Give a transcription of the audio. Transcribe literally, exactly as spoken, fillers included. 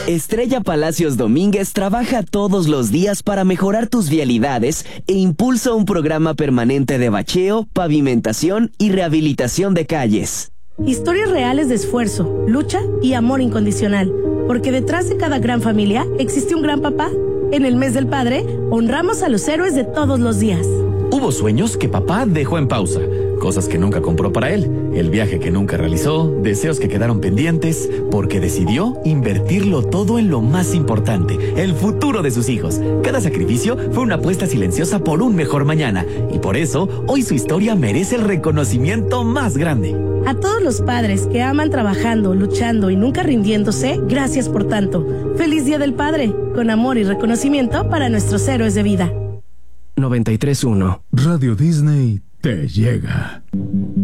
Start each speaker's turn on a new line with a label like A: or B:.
A: Estrella Palacios Domínguez trabaja todos los días para mejorar tus vialidades e impulsa un programa permanente de bacheo, pavimentación y rehabilitación de calles.
B: Historias reales de esfuerzo, lucha y amor incondicional, porque detrás de cada gran familia existe un gran papá. En el mes del padre, honramos a los héroes de todos los días.
C: Hubo sueños que papá dejó en pausa, cosas que nunca compró para él, el viaje que nunca realizó, deseos que quedaron pendientes, porque decidió invertirlo todo en lo más importante, el futuro de sus hijos. Cada sacrificio fue una apuesta silenciosa por un mejor mañana, y por eso, hoy su historia merece el reconocimiento más grande.
B: A todos los padres que aman trabajando, luchando y nunca rindiéndose, gracias por tanto. ¡Feliz Día del Padre! Con amor y reconocimiento para nuestros héroes de vida.
A: noventa y tres punto uno
D: Radio Disney te llega.